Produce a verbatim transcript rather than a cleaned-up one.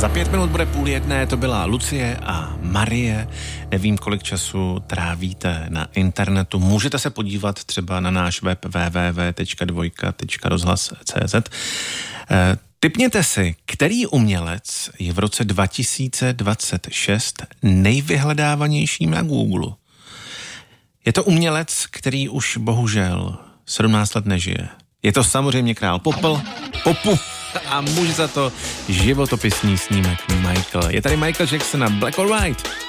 Za pět minut bude půl jedné, to byla Lucie a Marie. Nevím, kolik času trávíte na internetu. Můžete se podívat třeba na náš web w w w tečka dvojka tečka rozhlas tečka c z. E, tipněte si, který umělec je v roce dva tisíce dvacet šest nejvyhledávanějším na Google. Je to umělec, který už bohužel sedmnáct let nežije. Je to samozřejmě král Popl, Popu a může za to životopisný snímek Michael. Je tady Michael Jackson a Black or White.